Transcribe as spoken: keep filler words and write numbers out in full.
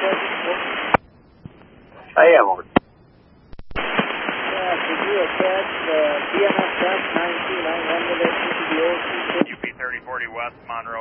I am over. Yeah, could you attach the B M S F nine two nine one to that P C B O? U P thirty forty West, Monroe.